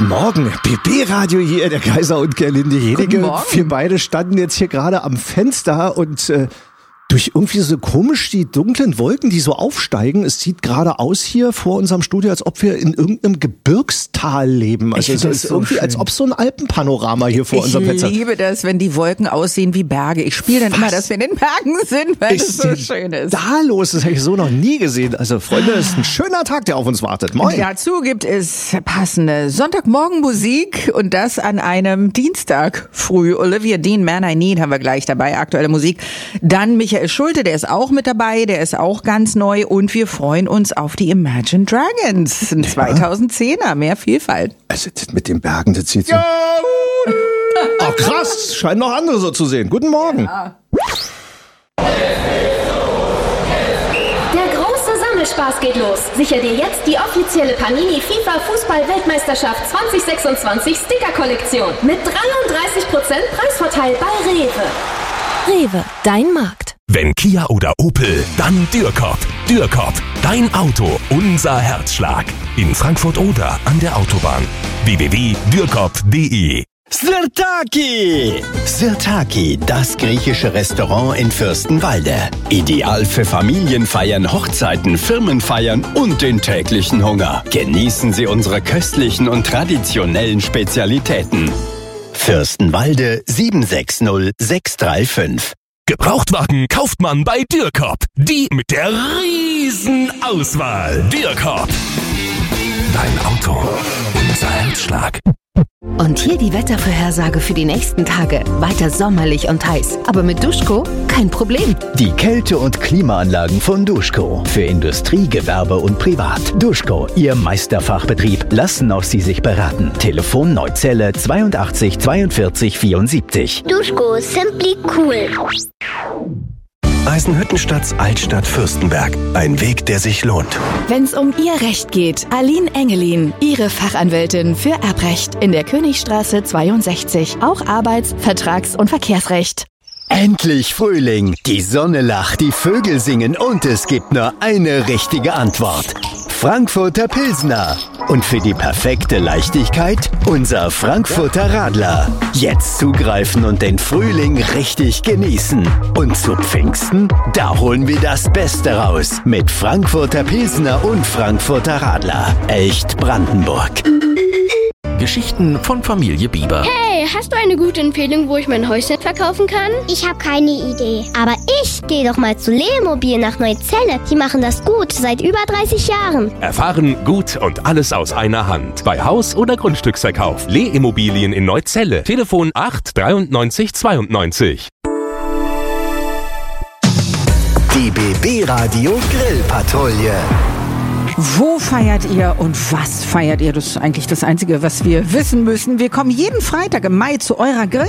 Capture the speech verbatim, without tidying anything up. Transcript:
Guten Morgen, B B-Radio hier, der Kaiser und Gerlinde Jedicke. Wir beide standen jetzt hier gerade am Fenster und äh, durch irgendwie so komisch die dunklen Wolken, die so aufsteigen. Es sieht gerade aus hier vor unserem Studio, als ob wir in irgendeinem Gebirgstal leben. Also es ist so irgendwie, schön. Als ob so ein Alpenpanorama hier vor ich unserem Fenster. Ich liebe das, wenn die Wolken aussehen wie Berge. Ich spiele dann Was? immer, dass wir in den Bergen sind, weil es so schön ist. Da los, das habe ich so noch nie gesehen. Also Freunde, es ist ein schöner Tag, der auf uns wartet. Moin. Dazu gibt es passende Sonntagmorgen-Musik und das an einem Dienstag früh. Olivia Dean, Man I Need haben wir gleich dabei, aktuelle Musik. Dann Michael Schulte, der ist auch mit dabei, der ist auch ganz neu und wir freuen uns auf die Imagine Dragons, ein ja. zweitausendzehner, mehr Vielfalt. Also das mit den Bergen, das sieht so... Ja. Oh krass, scheinen noch andere so zu sehen. Guten Morgen. Ja. Der große Sammelspaß geht los. Sicher dir jetzt die offizielle Panini FIFA Fußball-Weltmeisterschaft zwanzig sechsundzwanzig Sticker-Kollektion mit dreiunddreißig Prozent Preisvorteil bei Rewe. Rewe, dein Markt. Wenn Kia oder Opel, dann Dürkop. Dürkop, dein Auto, unser Herzschlag. In Frankfurt oder an der Autobahn. w w w punkt dürkop punkt d e Sirtaki! Sirtaki, das griechische Restaurant in Fürstenwalde. Ideal für Familienfeiern, Hochzeiten, Firmenfeiern und den täglichen Hunger. Genießen Sie unsere köstlichen und traditionellen Spezialitäten. Fürstenwalde sieben sechs null sechs drei fünf. Gebrauchtwagen kauft man bei Dürkop. Die mit der riesen Auswahl. Dürkop. Dein Auto, unser Herzschlag. Und hier die Wettervorhersage für die nächsten Tage. Weiter sommerlich und heiß. Aber mit Duschko kein Problem. Die Kälte- und Klimaanlagen von Duschko. Für Industrie, Gewerbe und Privat. Duschko, Ihr Meisterfachbetrieb. Lassen auch Sie sich beraten. Telefon Neuzelle zweiundachtzig zweiundvierzig vierundsiebzig. Duschko, simply cool. Eisenhüttenstadts Altstadt Fürstenberg. Ein Weg, der sich lohnt. Wenn's um Ihr Recht geht, Aline Engelin, Ihre Fachanwältin für Erbrecht in der Königstraße zweiundsechzig. Auch Arbeits-, Vertrags- und Verkehrsrecht. Endlich Frühling. Die Sonne lacht, die Vögel singen und es gibt nur eine richtige Antwort. Frankfurter Pilsner. Und für die perfekte Leichtigkeit unser Frankfurter Radler. Jetzt zugreifen und den Frühling richtig genießen. Und zu Pfingsten, da holen wir das Beste raus. Mit Frankfurter Pilsner und Frankfurter Radler. Echt Brandenburg. Geschichten von Familie Bieber. Hey, hast du eine gute Empfehlung, wo ich mein Häuschen verkaufen kann? Ich habe keine Idee. Aber ich gehe doch mal zu Lemobil nach Neuzelle. Die machen das gut, seit über dreißig Jahren. Erfahren, gut und alles aus einer Hand. Bei Haus- oder Grundstücksverkauf. Leh-Immobilien in Neuzelle. Telefon acht dreiundneunzig zweiundneunzig. Die B B-Radio Grillpatrouille. Wo feiert ihr und was feiert ihr? Das ist eigentlich das Einzige, was wir wissen müssen. Wir kommen jeden Freitag im Mai zu eurer Grill.